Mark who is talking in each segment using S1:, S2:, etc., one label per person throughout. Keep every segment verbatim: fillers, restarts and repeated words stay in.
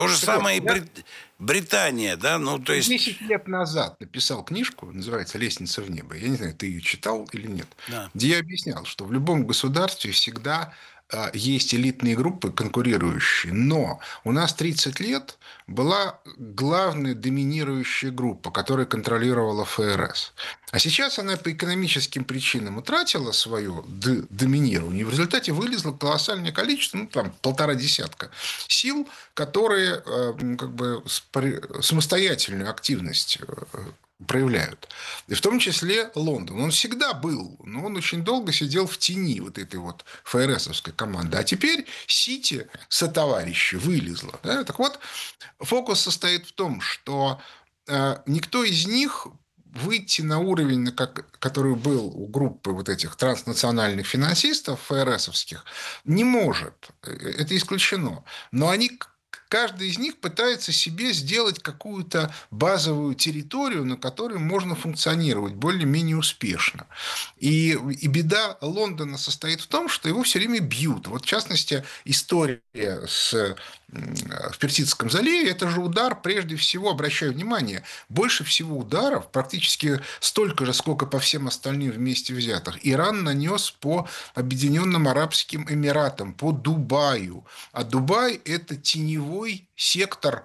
S1: То же
S2: Так вот,
S1: самое и
S2: я
S1: Брит- Британия, да, ну, то есть,
S2: десять лет назад написал книжку, называется «Лестница в небо». Я не знаю, ты ее читал или нет.
S1: да.
S2: Где я объяснял, что в любом государстве всегда а, есть элитные группы, конкурирующие. Но у нас тридцать лет была главная доминирующая группа, которая контролировала ФРС. А сейчас она по экономическим причинам утратила свое д- доминирование. И в результате вылезло колоссальное количество, ну, там, полтора десятка сил, которые э, м, как бы спри- самостоятельную активность э, проявляют. И в том числе Лондон. Он всегда был, но он очень долго сидел в тени вот этой вот ФРСовской команды. А теперь Сити сотоварищи вылезло. Да? Так вот, фокус состоит в том, что э, никто из них выйти на уровень, на как, который был у группы вот этих транснациональных финансистов ФРСовских, не может. Это исключено. Но они каждый из них пытается себе сделать какую-то базовую территорию, на которой можно функционировать более-менее успешно. И, и беда Лондона состоит в том, что его все время бьют. Вот, в частности, история с, в Персидском заливе – это же удар, прежде всего, обращаю внимание, больше всего ударов, практически столько же, сколько по всем остальным вместе взятых, Иран нанес по Объединенным Арабским Эмиратам, по Дубаю. А Дубай – это теневой сектор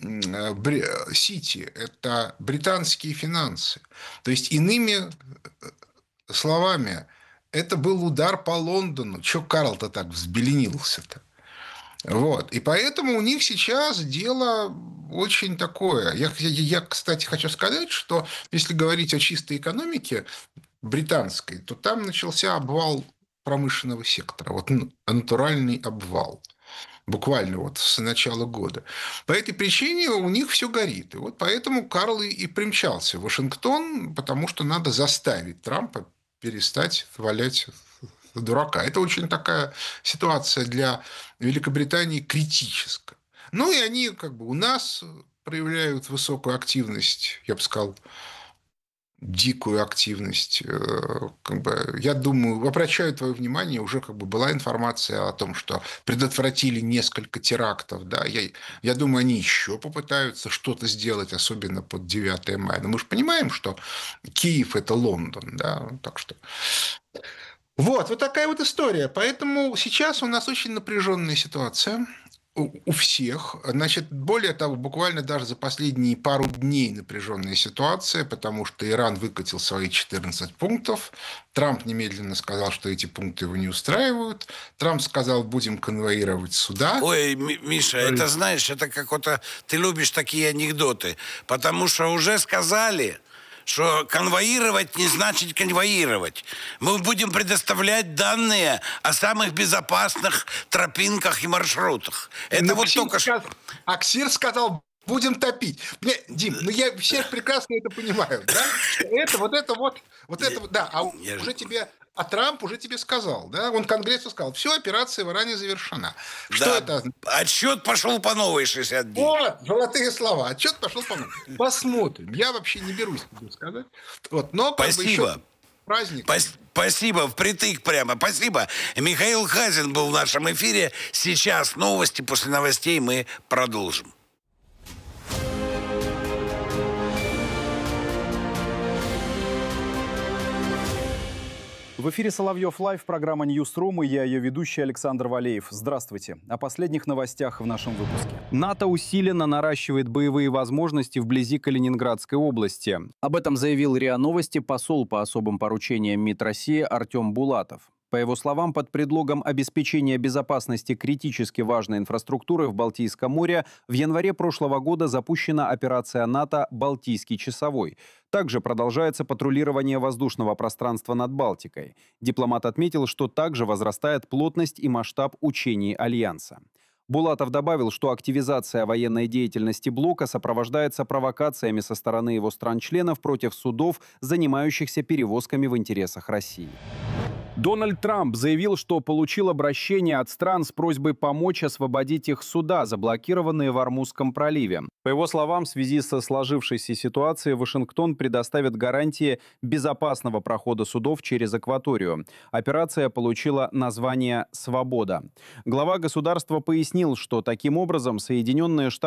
S2: Сити, это британские финансы. То есть, иными словами, это был удар по Лондону. Чё Карл-то так взбеленился-то? Вот. И поэтому у них сейчас дело очень такое. Я, я, кстати, хочу сказать, что если говорить о чистой экономике британской, то там начался обвал промышленного сектора. Вот натуральный обвал. Буквально вот с начала года. По этой причине у них все горит. И вот поэтому Карл и примчался в Вашингтон, потому что надо заставить Трампа перестать валять дурака. Это очень такая ситуация для Великобритании критическая. Ну и они как бы у нас проявляют высокую активность, я бы сказал, дикую активность. Как бы, я думаю, обращаю твое внимание, уже как бы была информация о том, что предотвратили несколько терактов. Да? Я, я думаю, они еще попытаются что-то сделать, особенно под девятое мая. Но мы же понимаем, что Киев – это Лондон. Да? Так что... Вот, вот такая вот история. Поэтому сейчас у нас очень напряженная ситуация у всех. Значит, более того, буквально даже за последние пару дней напряженная ситуация, потому что Иран выкатил свои четырнадцать пунктов. Трамп немедленно сказал, что эти пункты его не устраивают. Трамп сказал, будем конвоировать суда.
S1: Ой, Миша, это знаешь, это как-то ты любишь такие анекдоты, потому что уже сказали, что конвоировать не значит конвоировать. Мы будем предоставлять данные о самых безопасных тропинках и маршрутах. Это
S2: Но
S1: вот
S2: Аксир
S1: только что...
S2: сказал, Аксир сказал, будем топить. Бля, Дим, ну я все прекрасно это понимаю, да? Что это, вот это вот, вот это вот, да. А
S1: Я
S2: уже
S1: же-
S2: тебе, а Трамп уже тебе сказал, да? Он Конгрессу сказал, все, операция в Иране завершена. Что
S1: Да,
S2: это означает?
S1: отсчет пошел по новой шестьдесят дней.
S2: Вот, золотые слова. Отчет пошел по новому. Посмотрим. Я вообще не берусь тебе сказать. Вот, но как бы еще
S1: Спасибо.
S2: праздник.
S1: Пас- Спасибо, впритык прямо. Спасибо. Михаил Хазин был в нашем эфире. Сейчас новости. После новостей мы продолжим.
S3: В эфире Соловьев Лайв, программа Ньюсрум, и я ее ведущий Александр Валеев. Здравствуйте. О последних новостях в нашем выпуске. НАТО усиленно наращивает боевые возможности вблизи Калининградской области. Об этом заявил РИА Новости посол по особым поручениям МИД России Артем Булатов. По его словам, под предлогом обеспечения безопасности критически важной инфраструктуры в Балтийском море в январе прошлого года запущена операция НАТО «Балтийский часовой». Также продолжается патрулирование воздушного пространства над Балтикой. Дипломат отметил, что также возрастает плотность и масштаб учений Альянса. Булатов добавил, что активизация военной деятельности блока сопровождается провокациями со стороны его стран-членов против судов, занимающихся перевозками в интересах России. Дональд Трамп заявил, что получил обращение от стран с просьбой помочь освободить их суда, заблокированные в Ормузском проливе. По его словам, в связи со сложившейся ситуацией Вашингтон предоставит гарантии безопасного прохода судов через акваторию. Операция получила название «Свобода». Глава государства пояснил, что таким образом Соединенные Штаты